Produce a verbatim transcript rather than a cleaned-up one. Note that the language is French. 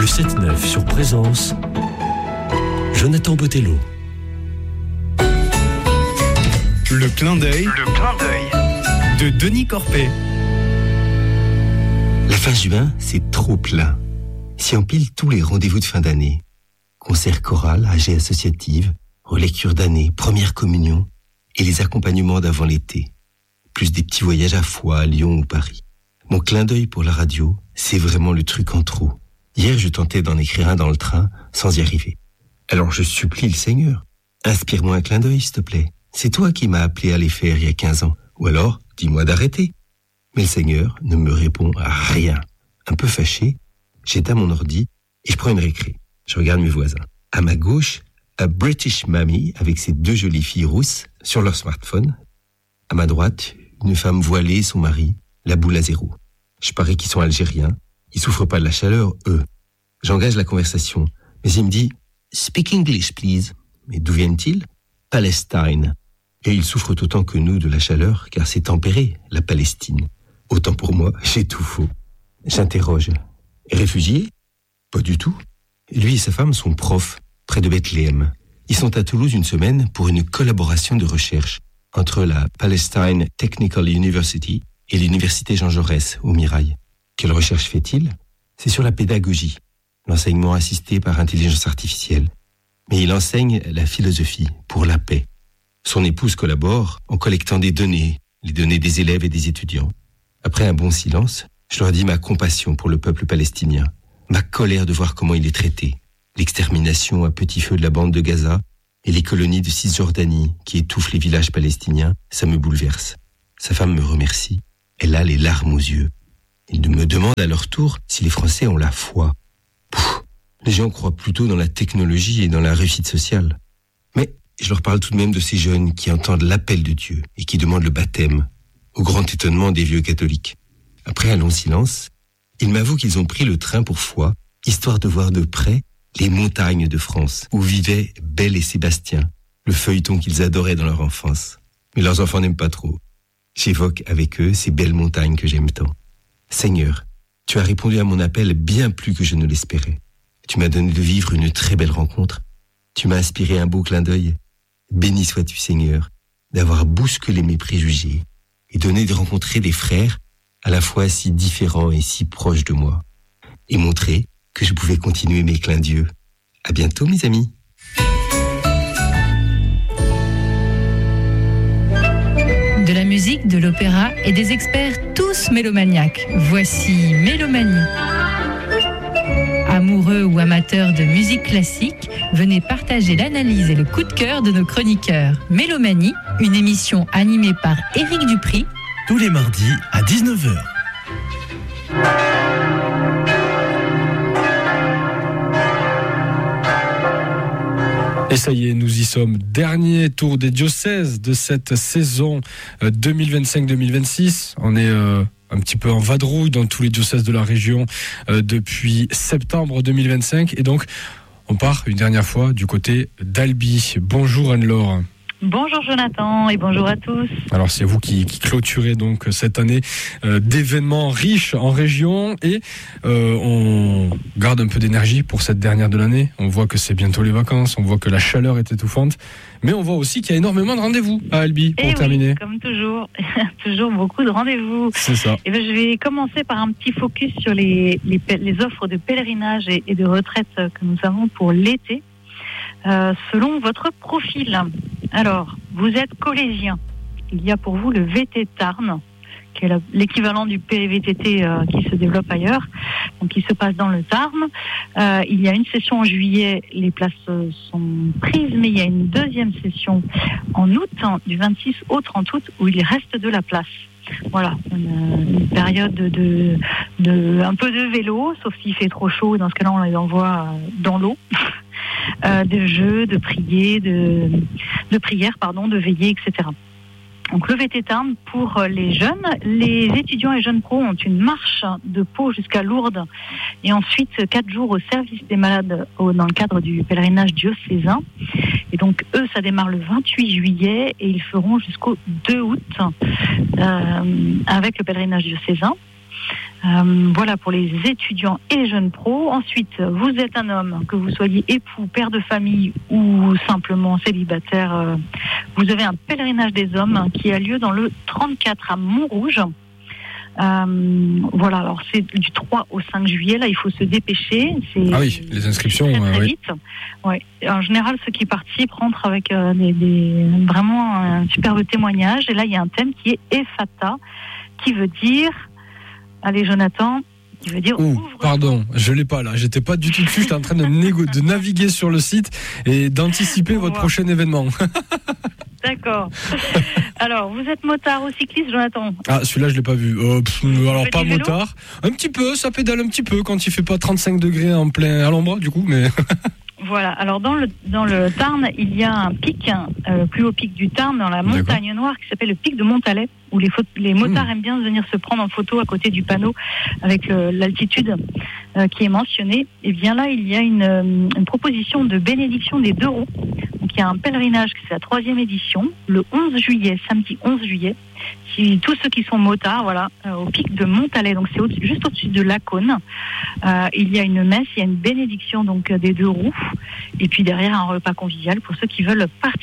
Le sept neuf sur Présence, Jonathan Botello. Le clin d'œil. Le clin d'œil de Denis Corpet. La fin juin, c'est trop plein. Si on pile tous les rendez-vous de fin d'année, concert choral, A G associative, relecture d'année, première communion et les accompagnements d'avant l'été, plus des petits voyages à Foix, à Lyon ou Paris. Mon clin d'œil pour la radio, c'est vraiment le truc en trop. Hier, je tentais d'en écrire un dans le train sans y arriver. Alors je supplie le Seigneur, inspire-moi un clin d'œil, s'il te plaît. C'est toi qui m'as appelé à les faire il y a quinze ans. Ou alors, dis-moi d'arrêter. Mais le Seigneur ne me répond à rien. Un peu fâché, j'éteins mon ordi et je prends une récré. Je regarde mes voisins. À ma gauche, a British Mammy avec ses deux jolies filles rousses sur leur smartphone. À ma droite, une femme voilée et son mari, la boule à zéro. Je parie qu'ils sont algériens. Ils souffrent pas de la chaleur, eux. J'engage la conversation. Mais il me dit « Speak English, please ». Mais d'où viennent-ils ? Palestine. Et ils souffrent autant que nous de la chaleur, car c'est tempéré, la Palestine. Autant pour moi, j'ai tout faux. J'interroge. Réfugiés ? Pas du tout. Lui et sa femme sont profs, près de Bethléem. Ils sont à Toulouse une semaine pour une collaboration de recherche entre la Palestine Technical University et l'université Jean Jaurès, au Mirail. Quelle recherche fait-il ? C'est sur la pédagogie, l'enseignement assisté par intelligence artificielle. Mais il enseigne la philosophie pour la paix. Son épouse collabore en collectant des données, les données des élèves et des étudiants. Après un bon silence, je leur dis ma compassion pour le peuple palestinien, ma colère de voir comment il est traité, l'extermination à petit feu de la bande de Gaza et les colonies de Cisjordanie qui étouffent les villages palestiniens, ça me bouleverse. Sa femme me remercie, elle a les larmes aux yeux. Ils me demandent à leur tour si les Français ont la foi. Pouf, les gens croient plutôt dans la technologie et dans la réussite sociale. Mais je leur parle tout de même de ces jeunes qui entendent l'appel de Dieu et qui demandent le baptême, au grand étonnement des vieux catholiques. Après un long silence, ils m'avouent qu'ils ont pris le train pour Foix, histoire de voir de près les montagnes de France, où vivaient Belle et Sébastien, le feuilleton qu'ils adoraient dans leur enfance. Mais leurs enfants n'aiment pas trop. J'évoque avec eux ces belles montagnes que j'aime tant. Seigneur, tu as répondu à mon appel bien plus que je ne l'espérais. Tu m'as donné de vivre une très belle rencontre. Tu m'as inspiré un beau clin d'œil. Béni sois-tu, Seigneur, d'avoir bousculé mes préjugés et donné de rencontrer des frères à la fois si différents et si proches de moi, et montrer que je pouvais continuer mes clins d'yeux. À bientôt, mes amis. De la musique, de l'opéra et des experts tous mélomaniaques. Voici Mélomanie. Amoureux ou amateurs de musique classique, venez partager l'analyse et le coup de cœur de nos chroniqueurs. Mélomanie, une émission animée par Éric Dupri, tous les mardis à dix-neuf heures. Et ça y est, nous y sommes. Dernier tour des diocèses de cette saison deux mille vingt-cinq deux mille vingt-six. On est euh, un petit peu en vadrouille dans tous les diocèses de la région euh, depuis septembre deux mille vingt-cinq. Et donc, on part une dernière fois du côté d'Albi. Bonjour Anne-Laure. Bonjour Jonathan et bonjour à tous. Alors c'est vous qui, qui clôturez donc cette année euh, d'événements riches en région et euh, on garde un peu d'énergie pour cette dernière de l'année. On voit que c'est bientôt les vacances, on voit que la chaleur est étouffante, mais on voit aussi qu'il y a énormément de rendez-vous à Albi pour et terminer. Oui, comme toujours, toujours beaucoup de rendez-vous. C'est ça. Et bien, je vais commencer par un petit focus sur les, les, les offres de pèlerinage et, et de retraite que nous avons pour l'été. Euh, selon votre profil. Alors, vous êtes collégien. Il y a pour vous le V T Tarn, qui est la, l'équivalent du P V T T euh, qui se développe ailleurs, donc qui se passe dans le Tarn. Euh, il y a une session en juillet, les places sont prises, mais il y a une deuxième session en août, hein, du vingt-six au trente août, où il reste de la place. Voilà, une, une période de, de, de un peu de vélo, sauf s'il fait trop chaud, dans ce cas-là on les envoie dans l'eau. Euh, de jeux, de prier, de, de prières, pardon, de veillées, et cetera. Donc le V T Tarn pour les jeunes. Les étudiants et jeunes pros ont une marche de Pau jusqu'à Lourdes et ensuite quatre jours au service des malades au, dans le cadre du pèlerinage diocésain. Et donc eux, ça démarre le vingt-huit juillet et ils feront jusqu'au deux août euh, avec le pèlerinage diocésain. Euh, voilà pour les étudiants et les jeunes pros. Ensuite, vous êtes un homme, que vous soyez époux, père de famille ou simplement célibataire, euh, vous avez un pèlerinage des hommes qui a lieu dans le trente-quatre à Montrouge. Euh, voilà, alors c'est du trois au cinq juillet, là il faut se dépêcher. C'est ah oui, les inscriptions, très, très euh, vite. Ouais. En général, ceux qui participent rentrent avec euh, des, des, vraiment un superbe témoignage. Et là, il y a un thème qui est Ephata, qui veut dire, allez Jonathan, qui veut dire... Ouh, ouvre. pardon, je l'ai pas là, j'étais pas du tout dessus, j'étais en train de, négo- de naviguer sur le site et d'anticiper votre Wow. prochain événement. D'accord. Alors, vous êtes motard ou cycliste, Jonathan? Ah, celui-là, je l'ai pas vu. Euh, pff, alors, faites pas du vélo motard. Un petit peu, ça pédale un petit peu quand il fait pas trente-cinq degrés en plein à l'ombre, du coup, mais. Voilà, alors dans le, dans le Tarn, il y a un pic, euh, le plus haut pic du Tarn, dans la montagne noire, qui s'appelle le pic de Montalet, où les, pho- les motards mmh. aiment bien venir se prendre en photo à côté du panneau avec le, l'altitude euh, qui est mentionnée. Et bien là, il y a une, euh, une proposition de bénédiction des deux roues. Donc il y a un pèlerinage, c'est la troisième édition, le onze juillet, samedi onze juillet. Si, tous ceux qui sont motards, voilà, euh, au pic de Montalet, donc c'est au- juste au-dessus de Lacaune. Euh, il y a une messe, il y a une bénédiction donc des deux roues, et puis derrière un repas convivial pour ceux qui veulent participer.